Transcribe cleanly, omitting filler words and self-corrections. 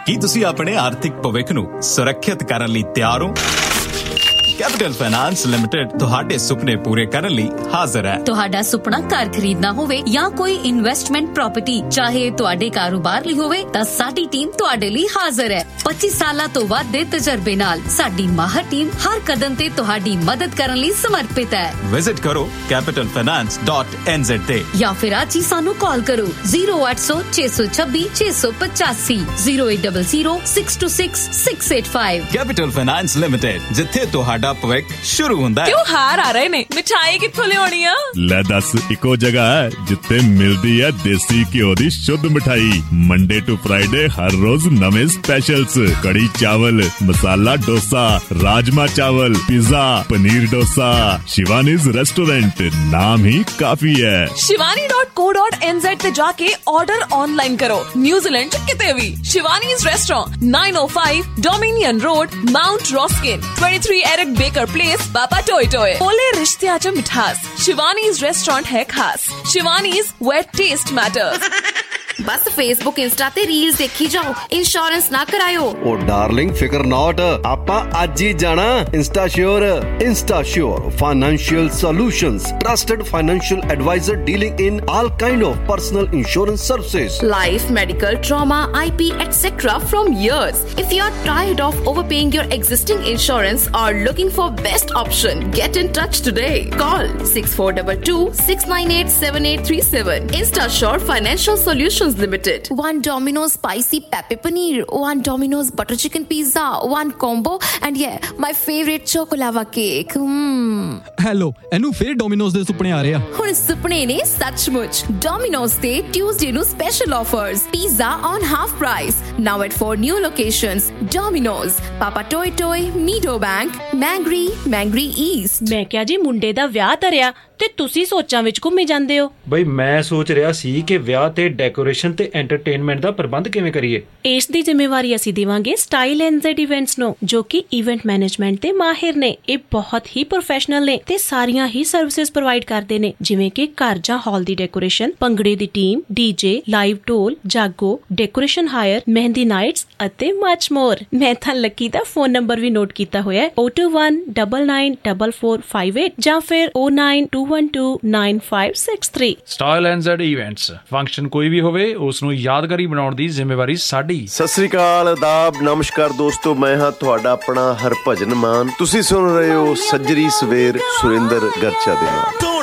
ਕੀ ਤੁਸੀਂ ਆਪਣੇ ਆਰਥਿਕ ਭਵਿੱਖ ਨੂੰ ਸੁਰੱਖਿਅਤ ਕਰਨ ਲਈ ਤਿਆਰ ਹੋ? ਕੈਪੀਟਲ ਫਾਈਨਾਂਸ ਲਿਮਟਿਡ ਤੁਹਾਡੇ ਸੁਪਨੇ ਪੂਰੇ ਕਰਨ ਲਈ ਹਾਜ਼ਰ ਹੈ। ਤੁਹਾਡਾ ਸੁਪਨਾ ਘਰ ਖਰੀਦਣਾ ਹੋਵੇ ਜਾਂ ਕੋਈ ਇਨਵੈਸਟਮੈਂਟ ਪ੍ਰਾਪਰਟੀ, ਚਾਹੇ ਤੁਹਾਡੇ ਕਾਰੋਬਾਰ ਲਈ ਹੋਵੇ, ਤਾਂ ਸਾਡੀ ਟੀਮ ਤੁਹਾਡੇ ਲਈ ਹਾਜ਼ਰ ਹੈ। 25 ਸਾਲਾਂ ਤੋਂ ਵੱਧ ਦੇ ਤਜਰਬੇ ਨਾਲ ਸਾਡੀ ਮਾਹਰ ਟੀਮ ਹਰ ਕਦਮ ਤੇ ਤੁਹਾਡੀ ਮਦਦ ਕਰਨ ਲਈ ਸਮਰਪਿਤ ਹੈ। ਵਿਜ਼ਿਟ ਕਰੋ capitalfinance.nz ਤੇ ਜਾਂ ਫਿਰ ਅੱਜ ਹੀ ਸਾਨੂੰ ਕਾਲ ਕਰੋ 0800 626 685 0800 626 685। ਕੈਪੀਟਲ ਫਾਈਨਾਂਸ ਲਿਮਟਿਡ, ਜਿੱਥੇ ਤੁਹਾਡਾ ਭਵਿੱਖ ਸ਼ੁਰੂ ਹੁੰਦਾ ਹੈ। ਤਿਉਹਾਰ ਆ ਰਹੇ ਨੇ, ਮਿਠਾਈ ਕਿੱਥੋਂ ਲਿਆਉਣੀ ਆ? ਲੈ ਦੱਸ, ਇੱਕੋ ਜਗ੍ਹਾ ਹੈ ਜਿੱਥੇ ਮਿਲਦੀ ਹੈ ਦੇਸੀ ਘਿਓ ਦੀ ਸ਼ੁੱਧ ਮਿਠਾਈ। ਮੰਡੇ ਟੂ ਫਰਾਈਡੇ ਹਰ ਰੋਜ਼ ਨਵੇਂ ਸਪੈਸ਼ਲਸ, ਕੜੀ ਚਾਵਲ, ਮਸਾਲਾ ਡੋਸਾ, ਰਾਜਮਾ ਚਾਵਲ, ਪਿਜ਼ਾ, ਪਨੀਰ ਡੋਸਾ। शिवानीज रेस्टोरेंट, नाम ही काफी है। shivani.co.nz ਤੇ ਜਾ ਕੇ ਆਰਡਰ ਆਨਲਾਈਨ ਕਰੋ। ਨਿਊਜ਼ੀਲੈਂਡ ਚ ਕਿਤੇ ਵੀ ਸ਼ਿਵਾਨੀਜ਼ restaurant, 905 dominion road, Mount ਰੌਸਕਿਨ, 23 Eric baker place, पापा टोय टोय। बोले रिश्ते आचा मिठास, शिवानीज रेस्टोरेंट है खास। Shivani's where test matters. बस फेसबुक इंस्टा ते रील्स देखी जाओ, इंश्योरेंस ना करायो। ओ डार्लिंग फिकर नॉट, आपा आज ही जाना इंस्टाश्योर। इंस्टाश्योर financial solutions, trusted financial adviser dealing in all kind of personal insurance services, life, medical, trauma, IP, etc. from years. If you are tired of overpaying your existing insurance or looking for best option, get in touch today. Call 6422 698 7837. InstaSure Financial Solutions Limited. 1 Domino's spicy pepper paneer, 1 Domino's butter chicken pizza, 1 combo, and yeah, my favorite chocolava cake. Hello, ਇਹਨੂੰ ਫੇਰ Domino's ਦੇ ਸੁਪਨੇ ਆ ਰਹੇ ਆ। ਹੁਣ ਸੁਪਨੇ ਨੇ ਸੱਚਮੁੱਚ। ਡੋਮਿਨੋਜ਼ ਤੇ ਟਿਊਜ਼ਡੇ ਨੂੰ special offers, pizza on half price, now at 4 new locations. Domino's, ਪਾਪਾ ਟੋਏ ਟੋਏ, ਮੀਡੋ ਬੈਂਕ, ਮੈਂਗਰੀ ਈਸਟ। ਮੈਂ ਕਿਹਾ ਜੀ, ਮੁੰਡੇ ਦਾ ਵਿਆਹ ਧਰਿਆ ਤੇ ਤੁਸੀਂ ਸੋਚਾਂ ਵਿੱਚ ਘੁੰਮੀ ਜਾਂਦੇ ਹੋ। ਬਈ ਮੈਂ ਸੋਚ ਰਿਹਾ ਸੀ ਕਿ ਵਿਆਹ ਤੇ ਡੈਕੋਰੇਸ਼ਨ ਤੇ ਐਂਟਰਟੇਨਮੈਂਟ ਦਾ ਪ੍ਰਬੰਧ ਕਿਵੇਂ ਕਰੀਏ। ਇਸ ਦੀ ਜ਼ਿੰਮੇਵਾਰੀ ਅਸੀਂ ਦੇਵਾਂਗੇ ਸਟਾਈਲ NZ ਇਵੈਂਟਸ ਨੂੰ, ਜੋ ਕਿ ਇਵੈਂਟ ਮੈਨੇਜਮੈਂਟ ਦੇ ਮਾਹਿਰ ਨੇ। ਇਹ ਬਹੁਤ ਹੀ ਪ੍ਰੋਫੈਸ਼ਨਲ ਨੇ ਤੇ ਸਾਰੀਆਂ ਹੀ ਸਰਵਿਸਿਜ਼ ਪ੍ਰੋਵਾਈਡ ਕਰਦੇ ਨੇ, ਜਿਵੇਂ ਕਿ ਘਰ ਜਾਂ ਹਾਲ ਦੀ ਡੈਕੋਰੇਸ਼ਨ, ਭੰਗੜੇ ਦੀ ਟੀਮ, DJ, ਲਾਈਵ ਢੋਲ, ਜਾਗੋ, ਡੈਕੋਰੇਸ਼ਨ ਹਾਇਰ, ਮਹਿੰਦੀ ਨਾਈਟਸ ਅਤੇ ਮਚ ਮੋਰ। ਮੈਂ ਤਾਂ ਲੱਕੀ ਦਾ ਫੋਨ ਨੰਬਰ ਵੀ ਨੋਟ ਕੀਤਾ ਹੋਇਆ ਹੈ, 021994458 ਜਾਂ ਫਿਰ 092129563। ਸਟਾਈਲ NZ ਇਵੈਂਟਸ, ਫੰਕਸ਼ਨ ਕੋਈ ਵੀ ਹੋਵੇ ਉਸ ਨੂੰ ਯਾਦਗਾਰੀ ਬਣਾਉਣ ਦੀ ਜ਼ਿੰਮੇਵਾਰੀ ਸਾਡੀ। ਸਤਿ ਸ੍ਰੀ ਅਕਾਲ, ਆਦਾਬ, ਨਮਸਕਾਰ ਦੋਸਤੋ, ਮੈਂ ਹਾਂ ਤੁਹਾਡਾ ਆਪਣਾ ਹਰਭਜਨ ਮਾਨ। ਤੁਸੀਂ ਸੁਣ ਰਹੇ ਹੋ ਸੱਜਰੀ ਸਵੇਰ ਸੁਰਿੰਦਰ ਗਰਚਾ ਦੇ ਨਾਲ।